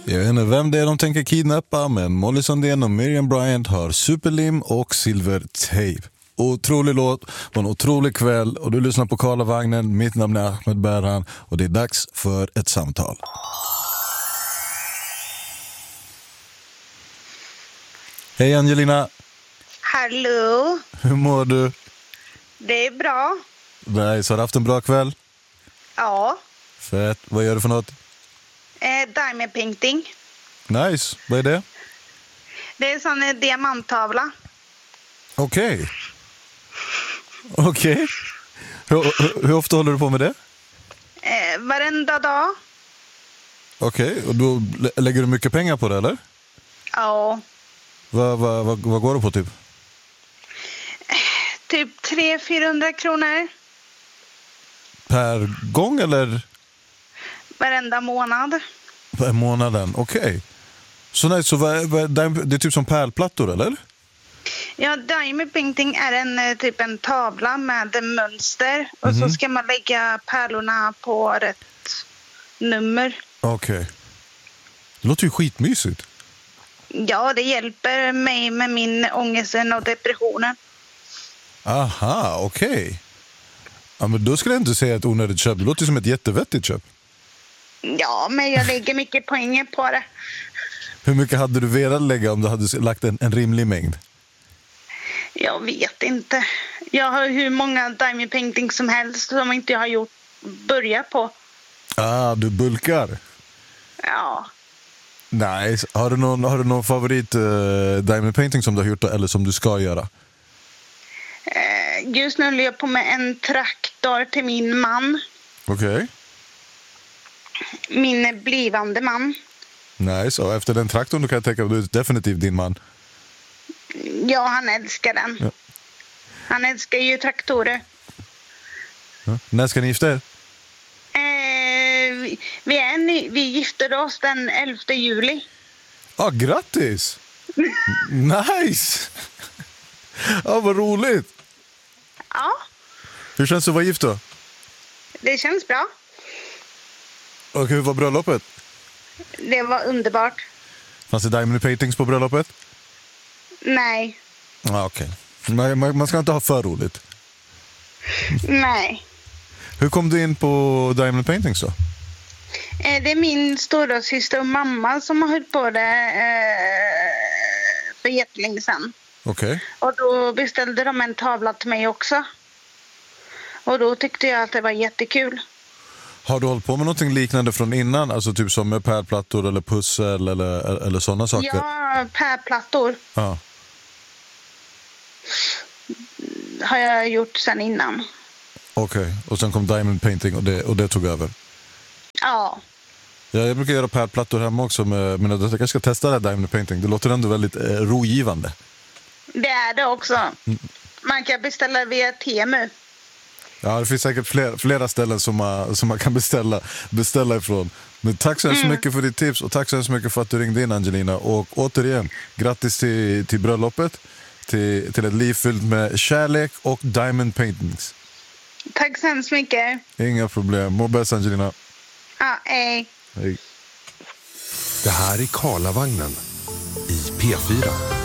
Jag vet inte vem det är de tänker kidnappa, men Molly Sandén och Miriam Bryant har superlim och silvertejp. Otrolig låt på en otrolig kväll och du lyssnar på Karlavagnen. Mitt namn är Ahmed Berhan och det är dags för ett samtal. Hej Angelina. Hallå. Hur mår du? Det är bra. Nice, har du haft en bra kväll? Ja. Fett, vad gör du för något? Diamond painting. Nice, vad är det? Det är en sån diamanttavla. Okej. Hur ofta håller du på med det? Varenda dag. Okej, och då lägger du mycket pengar på det, eller? Ja. Vad går det på typ? Typ 300-400 kronor. Per gång eller? Varenda månad. Per månaden, okej. Så nej, så det är typ som pärlplattor, eller? Ja, diamond painting är typ en tavla med mönster. Och så ska man lägga pärlorna på rätt nummer. Okej. Det låter ju skitmysigt. Ja, det hjälper mig med min ångesten och depressionen. Aha, okej. Ja, men då skulle jag inte säga ett onödigt köp. Det låter som ett jättevettigt köp. Ja, men jag lägger mycket poäng på det. Hur mycket hade du velat lägga om du hade lagt en rimlig mängd? Jag vet inte. Jag har hur många diamond paintings som helst som inte jag har börjat på. Ah, du bulkar. Ja. Nice. Har du någon favorit diamond painting som du har gjort eller som du ska göra? Just nu håller jag på med en traktor till min man. Okej. Min blivande man. Nice. Och efter den traktorn då kan jag tänka att du är definitivt din man. Ja, han älskar den. Ja. Han älskar ju traktorer. Ja. När ska ni gifta er? Vi gifter oss den 11 juli. Ah, grattis! Nice! Ja, vad roligt! Ja, Hur känns det att vara gift då? det känns bra. Och hur var bröllopet? Det var underbart. Fanns det diamond paintings på bröllopet? Nej. Ah, okej. Man ska inte ha för roligt. Nej. Hur kom du in på diamond paintings då? Det är min stora syster och mamma som har hållit på det för jättelänge sedan. Okej. Och då beställde de en tavla till mig också. Och då tyckte jag att det var jättekul. Har du hållit på med någonting liknande från innan? Alltså typ som med pärlplattor eller pussel eller sådana saker? Ja, pärlplattor Ja. har jag gjort sedan innan. Okej. Och sen kom diamond painting och det tog över? Ja. Ja, jag brukar göra pärlplattor hemma också, men jag kanske ska testa det här diamond painting. Det låter ändå väldigt rogivande. Det är det också. Man kan beställa via Temu. Ja, det finns säkert flera ställen som man kan beställa ifrån. Men tack så hemskt mycket för ditt tips och tack så hemskt mycket för att du ringde in, Angelina. Och återigen, grattis till bröllopet, till ett liv fyllt med kärlek och diamond paintings. Tack så hemskt mycket. Inga problem. Må bäst, Angelina. Ja, hej. Hej. Det här är Karlavagnen i P4.